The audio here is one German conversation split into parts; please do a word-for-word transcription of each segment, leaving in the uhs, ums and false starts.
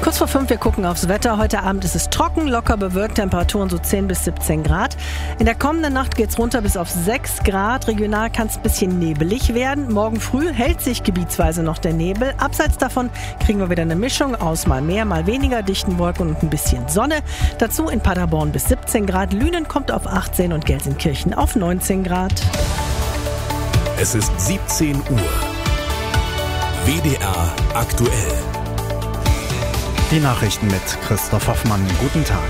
Kurz vor fünf, wir gucken aufs Wetter. Heute Abend ist es trocken, locker bewölkt, Temperaturen so zehn bis siebzehn Grad. In der kommenden Nacht geht's runter bis auf sechs Grad. Regional kann es ein bisschen nebelig werden. Morgen früh hält sich gebietsweise noch der Nebel. Abseits davon kriegen wir wieder eine Mischung aus mal mehr, mal weniger dichten Wolken und ein bisschen Sonne. Dazu in Paderborn bis siebzehn Grad. Lünen kommt auf achtzehn und Gelsenkirchen auf neunzehn Grad. Es ist siebzehn Uhr. W D R aktuell. Die Nachrichten mit Christoph Hoffmann. Guten Tag.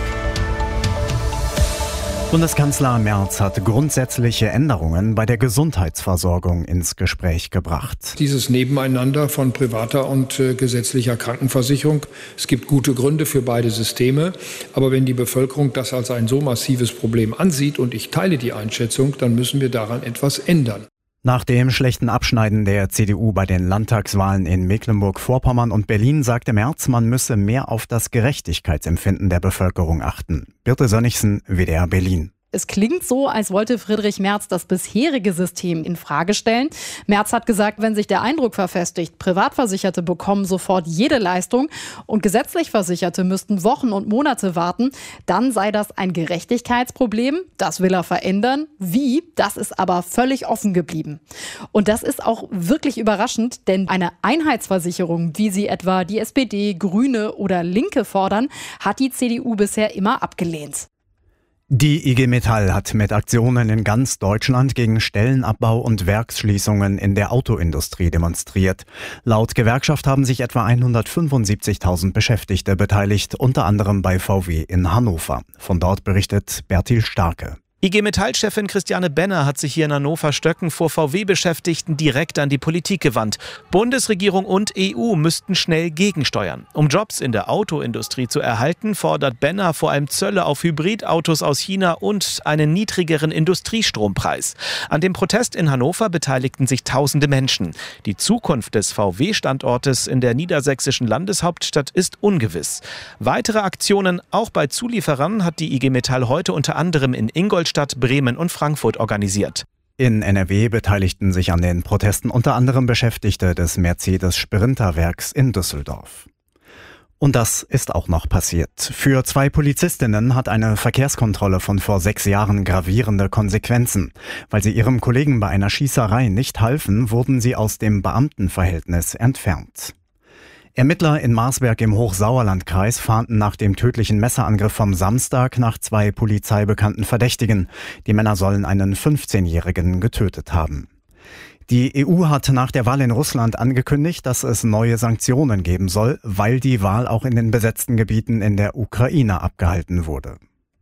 Bundeskanzler Merz hat grundsätzliche Änderungen bei der Gesundheitsversorgung ins Gespräch gebracht. Dieses Nebeneinander von privater und äh, gesetzlicher Krankenversicherung. Es gibt gute Gründe für beide Systeme. Aber wenn die Bevölkerung das als ein so massives Problem ansieht, und ich teile die Einschätzung, dann müssen wir daran etwas ändern. Nach dem schlechten Abschneiden der C D U bei den Landtagswahlen in Mecklenburg-Vorpommern und Berlin sagte Merz, man müsse mehr auf das Gerechtigkeitsempfinden der Bevölkerung achten. Birte Sönnigsen, W D R Berlin. Es klingt so, als wollte Friedrich Merz das bisherige System in Frage stellen. Merz hat gesagt, wenn sich der Eindruck verfestigt, Privatversicherte bekommen sofort jede Leistung und gesetzlich Versicherte müssten Wochen und Monate warten, dann sei das ein Gerechtigkeitsproblem. Das will er verändern. Wie? Das ist aber völlig offen geblieben. Und das ist auch wirklich überraschend, denn eine Einheitsversicherung, wie sie etwa die S P D, Grüne oder Linke fordern, hat die C D U bisher immer abgelehnt. Die I G Metall hat mit Aktionen in ganz Deutschland gegen Stellenabbau und Werksschließungen in der Autoindustrie demonstriert. Laut Gewerkschaft haben sich etwa hundertfünfundsiebzigtausend Beschäftigte beteiligt, unter anderem bei V W in Hannover. Von dort berichtet Bertil Starke. I G Metall-Chefin Christiane Benner hat sich hier in Hannover-Stöcken vor V W-Beschäftigten direkt an die Politik gewandt. Bundesregierung und E U müssten schnell gegensteuern. Um Jobs in der Autoindustrie zu erhalten, fordert Benner vor allem Zölle auf Hybridautos aus China und einen niedrigeren Industriestrompreis. An dem Protest in Hannover beteiligten sich tausende Menschen. Die Zukunft des V W-Standortes in der niedersächsischen Landeshauptstadt ist ungewiss. Weitere Aktionen auch bei Zulieferern hat die I G Metall heute unter anderem in Ingolstadt, Bremen und Frankfurt organisiert. In N R W beteiligten sich an den Protesten unter anderem Beschäftigte des Mercedes-Sprinter-Werks in Düsseldorf. Und das ist auch noch passiert. Für zwei Polizistinnen hat eine Verkehrskontrolle von vor sechs Jahren gravierende Konsequenzen. Weil sie ihrem Kollegen bei einer Schießerei nicht halfen, wurden sie aus dem Beamtenverhältnis entfernt. Ermittler in Marsberg im Hochsauerlandkreis fahnden nach dem tödlichen Messerangriff vom Samstag nach zwei polizeibekannten Verdächtigen. Die Männer sollen einen fünfzehnjährigen getötet haben. Die E U hat nach der Wahl in Russland angekündigt, dass es neue Sanktionen geben soll, weil die Wahl auch in den besetzten Gebieten in der Ukraine abgehalten wurde.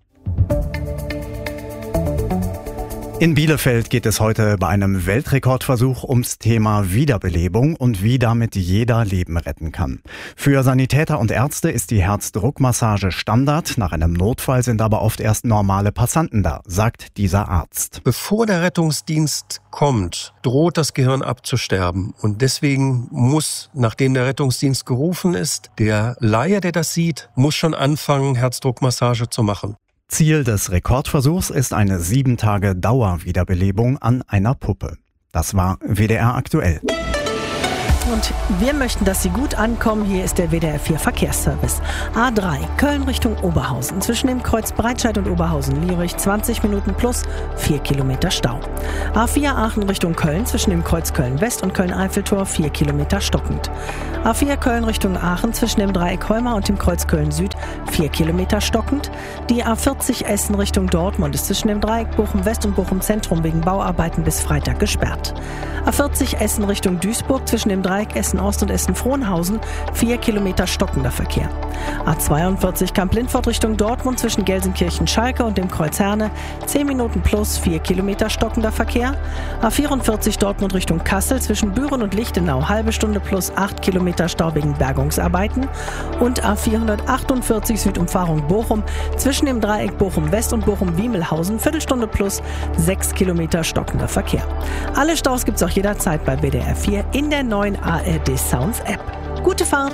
In Bielefeld geht es heute bei einem Weltrekordversuch ums Thema Wiederbelebung und wie damit jeder Leben retten kann. Für Sanitäter und Ärzte ist die Herzdruckmassage Standard. Nach einem Notfall sind aber oft erst normale Passanten da, sagt dieser Arzt. Bevor der Rettungsdienst kommt, droht das Gehirn abzusterben. Und deswegen muss, nachdem der Rettungsdienst gerufen ist, der Laie, der das sieht, muss schon anfangen, Herzdruckmassage zu machen. Ziel des Rekordversuchs ist eine sieben Tage Dauerwiederbelebung an einer Puppe. Das war W D R aktuell. Und wir möchten, dass Sie gut ankommen. Hier ist der W D R vier Verkehrsservice. A drei, Köln Richtung Oberhausen. Zwischen dem Kreuz Breitscheid und Oberhausen-Lierich zwanzig Minuten plus vier Kilometer Stau. A vier, Aachen Richtung Köln. Zwischen dem Kreuz Köln-West und Köln-Eiffeltor vier Kilometer stockend. A vier, Köln Richtung Aachen. Zwischen dem Dreieck Heuma und dem Kreuz Köln-Süd vier Kilometer stockend. Die A vierzig, Essen Richtung Dortmund, ist zwischen dem Dreieck Bochum-West und Bochum-Zentrum wegen Bauarbeiten bis Freitag gesperrt. A vierzig, Essen Richtung Duisburg. Zwischen dem Dreieck Essen-Ost und Essen-Frohnhausen vier Kilometer stockender Verkehr. A zweiundvierzig, Kamp-Lindfort Richtung Dortmund zwischen Gelsenkirchen-Schalke und dem Kreuz Herne zehn Minuten plus vier Kilometer stockender Verkehr. A vierundvierzig, Dortmund Richtung Kassel zwischen Büren und Lichtenau halbe Stunde plus acht Kilometer Stau wegen Bergungsarbeiten. Und A vierhundertachtundvierzig, Südumfahrung Bochum zwischen dem Dreieck Bochum-West und Bochum-Wiemelhausen Viertelstunde plus sechs Kilometer stockender Verkehr. Alle Staus gibt's auch jederzeit bei W D R vier in der neuen A R D Sounds App. Gute Fahrt!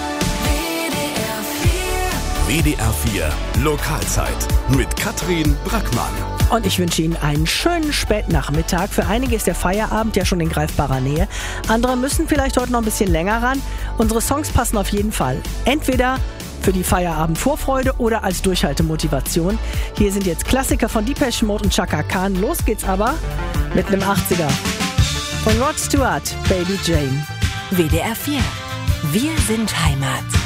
W D R vier Lokalzeit mit Katrin Brackmann. Und ich wünsche Ihnen einen schönen Spätnachmittag. Für einige ist der Feierabend ja schon in greifbarer Nähe. Andere müssen vielleicht heute noch ein bisschen länger ran. Unsere Songs passen auf jeden Fall. Entweder für die Feierabend-Vorfreude oder als Durchhaltemotivation. Hier sind jetzt Klassiker von Depeche Mode und Chaka Khan. Los geht's aber mit einem achtziger. Von Rod Stewart, Baby Jane. W D R vier. Wir sind Heimat.